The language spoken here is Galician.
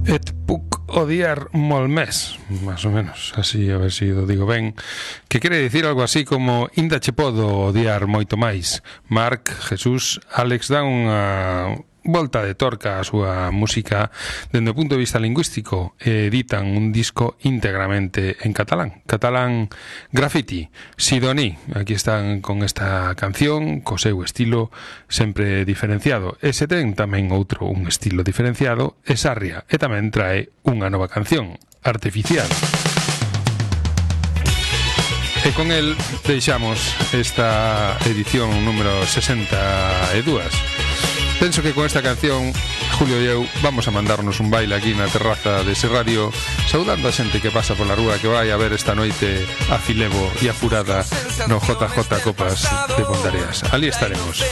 Et puc odiar molt més, más o menos, así a ver si o digo ben, que quere dicir algo así como inda che podo odiar moito máis. Marc, Jesús, Alex dan unha volta de torca a súa música dende o punto de vista lingüístico e editan un disco íntegramente en catalán Graffiti, Sidoní. Aquí están con esta canción co seu estilo sempre diferenciado, e se ten tamén outro un estilo diferenciado, e Sarria, e tamén trae unha nova canción, Artificial. E con el deixamos esta edición número 62. Penso que con esta canción Julio e eu vamos a mandarnos un baile aquí na terraza dese radio, saudando a xente que pasa pola rúa, que vai a ver esta noite a Filevo e a Furada no JJ Copas de Pondareas. Ali estaremos.